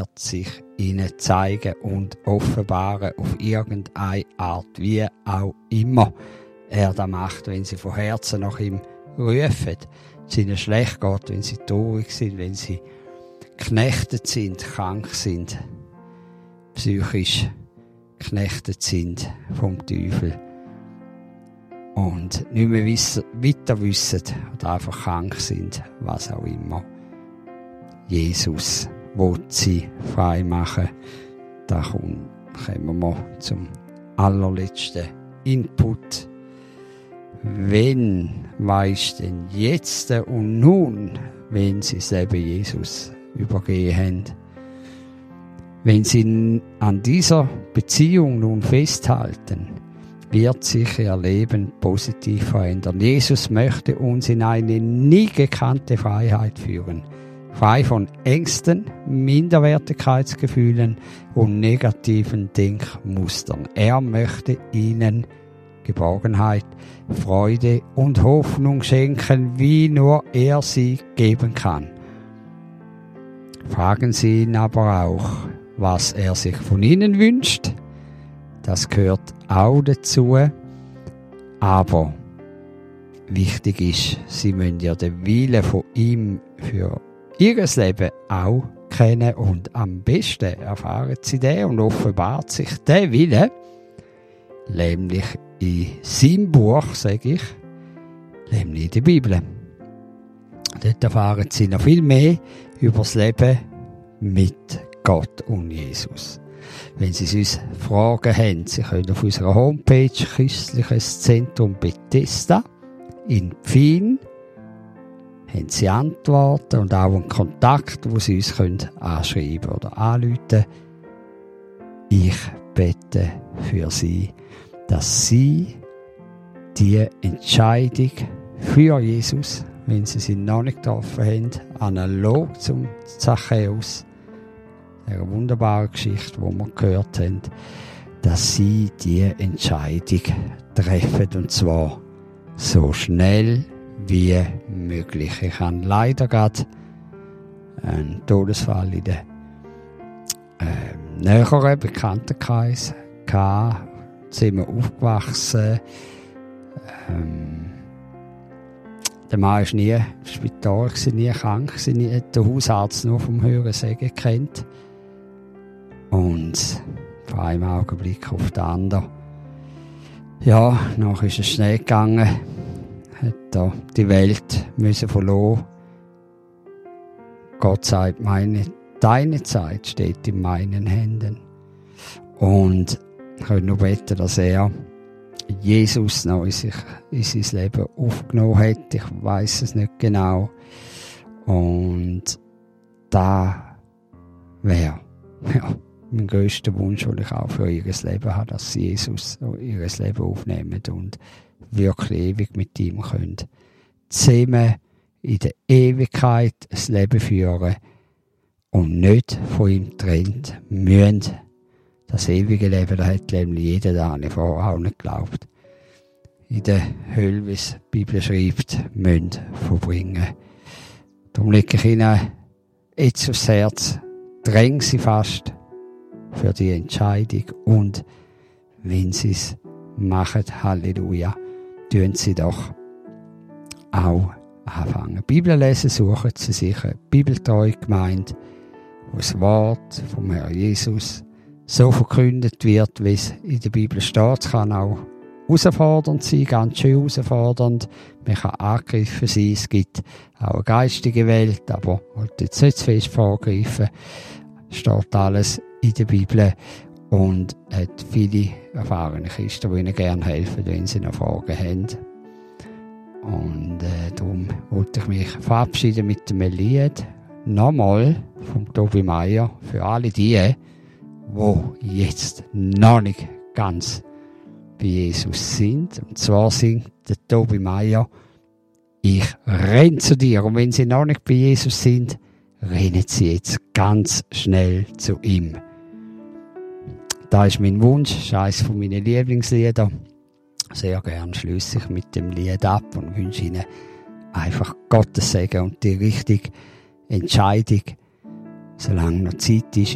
wird sich ihnen zeigen und offenbaren auf irgendeine Art, wie auch immer er das macht, wenn sie von Herzen nach ihm rufen, es ihnen schlecht geht, wenn sie traurig sind, wenn sie geknechtet sind, krank sind, psychisch geknechtet sind vom Teufel und nicht mehr weiter wissen oder einfach krank sind, was auch immer. Jesus will sie frei machen. Da kommen wir zum allerletzten Input. Wenn weisst denn jetzt und nun, wenn sie das Leben Jesus übergeben haben? Wenn sie an dieser Beziehung nun festhalten, wird sich ihr Leben positiv verändern. Jesus möchte uns in eine nie gekannte Freiheit führen. Frei von Ängsten, Minderwertigkeitsgefühlen und negativen Denkmustern. Er möchte ihnen Geborgenheit, Freude und Hoffnung schenken, wie nur er sie geben kann. Fragen Sie ihn aber auch, was er sich von ihnen wünscht. Das gehört auch dazu. Aber wichtig ist, Sie müssen ja den Willen von ihm für ihr Leben auch kennen und am besten erfahren Sie den und offenbart sich der Wille, nämlich in seinem Buch, sage ich, nämlich in der Bibel. Dort erfahren Sie noch viel mehr über das Leben mit Gott und Jesus. Wenn Sie sonst Fragen haben, Sie können auf unserer Homepage Christliches Zentrum Bethesda in Pfien haben Sie Antworten und auch einen Kontakt, wo Sie uns anschreiben oder anrufen. Ich bete für Sie, dass Sie die Entscheidung für Jesus, wenn Sie sie noch nicht getroffen haben, analog zum Zachäus, einer wunderbaren Geschichte, die wir gehört haben, dass Sie die Entscheidung treffen, und zwar so schnell wie möglich. Ich habe leider gerade einen Todesfall in den näheren Bekanntenkreis gehabt. Sind wir aufgewachsen. Der Mann war nie im Spital, nie krank, nie hat den Hausarzt nur vom Hörensagen gekannt. Und von einem Augenblick auf den anderen, ja, nachher ist es schnell gegangen, hat da die Welt müssen verlassen. Gott sagt, deine Zeit steht in meinen Händen. Und ich kann nur beten, dass er Jesus noch in sein Leben aufgenommen hat. Ich weiss es nicht genau. Und da wäre mein grösster Wunsch, den ich auch für ihr Leben habe, dass sie Jesus ihr Leben aufnehmen und wirklich ewig mit ihm können. Zusammen in der Ewigkeit ein Leben führen und nicht von ihm getrennt müssen. Das ewige Leben, da hat nämlich jeder da nicht vorher auch nicht geglaubt. In der Hölle, wie es die Bibel schreibt, müssen verbringen. Darum lege ich Ihnen jetzt aufs Herz, drängen Sie fast für die Entscheidung und wenn Sie es machen, Halleluja, tun Sie doch auch anfangen. Bibel lesen, suchen Sie sich eine bibeltreue Gemeinde, wo das Wort vom Herrn Jesus so verkündet wird, wie es in der Bibel steht. Es kann auch herausfordernd sein, ganz schön herausfordernd. Man kann angegriffen sein. Es gibt auch eine geistige Welt, aber ich wollte jetzt nicht zu fest vorgreifen. Es steht alles in der Bibel und hat viele erfahrene Christen, die Ihnen gerne helfen, wenn Sie noch Fragen haben. Und darum wollte ich mich verabschieden mit dem Lied. Nochmal vom Tobi Meier für alle die jetzt noch nicht ganz bei Jesus sind. Und zwar singt der Tobi Meier, ich renne zu dir. Und wenn sie noch nicht bei Jesus sind, rennen sie jetzt ganz schnell zu ihm. Da ist mein Wunsch, das ist eines von meinen Lieblingslieder. Sehr gern schließe ich mit dem Lied ab und wünsche Ihnen einfach Gottes Segen und die richtige Entscheidung, solange noch Zeit ist.